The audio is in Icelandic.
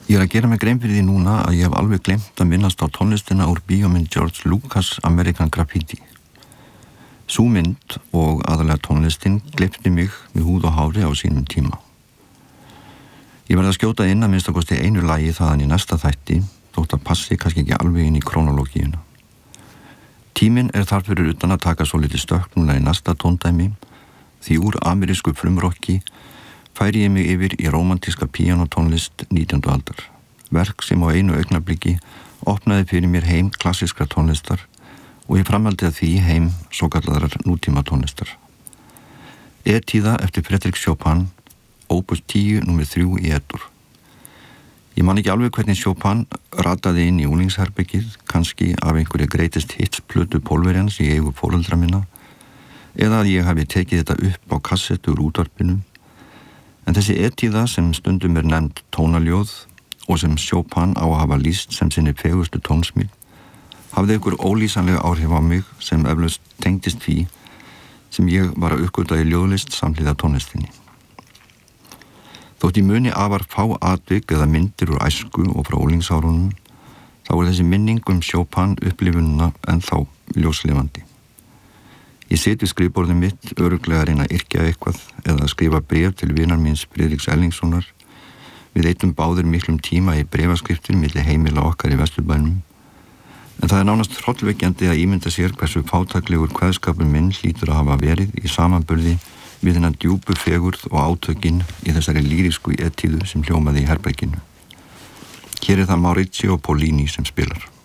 Ég að gera mig grein fyrir því núna að ég hef alveg gleymt að minnast á tónlistina úr bíómynd George Lucas American Graffiti. Sú mynd og aðalega tónlistin gleypti mig með húð og hári á sínum tíma. Ég verð að skjóta inn að minnst að kosti einu lagi þaðan í næsta þætti, þótt að passi kannski ekki alveg inn í krónológíuna. Tíminn þar fyrir utan að taka svo litið stökk núna í næsta tóndæmi, því úr amerísku frumrokki færi ég mig yfir í rómantíska píanótónlist 19. aldar. Verk sem á einu augnabliki opnaði fyrir mér heim klassískra tónlistar og ég framhaldi að því heim svokallaðrar nútíma tónlistar. Etíða eftir Frédéric Chopin, Opus 10 nr. 3 í Edur. Ég man ekki alveg hvernig Chopin rataði inn í úlingsherbergið, kannski af einhverju greatest hits plötu Pólverjans í eigu foreldra minna, eða að ég hafi tekið þetta upp á kassettu úr útvarpinu. En þessi etíða sem stundum nefnd tónaljóð og sem Chopin á að hafa lýst sem sinni fegustu tónsmíð, hafði einhver ólýsanlega áhrif á mig sem eflaust tengdist því sem ég var að uppgötva í ljóðlist samhliða tónlistinni. Þótt í muni afar fá atvik eða myndir úr æsku og frá úlingsárunum, þá þessi minning Chopin upplifunina ennþá ljóslifandi. Ég sit við skrifborðið mitt örugglega að reyna að yrkja eitthvað eða að skrifa bréf til vinar míns Friðriks Erlingssonar. Við eyddum báðir miklum tíma í bréfaskriftir milli heimila okkar í Vesturbænum. En það nánast hrollvekjandi að ímynda sér hversu fátæklegur kveðskapur minn hlýtur að hafa verið í samanburði við þennan djúpu fegurð og átökin í þessari lýrísku etíðu sem hljómaði í herberginu. Hér það Maurizio Pollini sem spilar.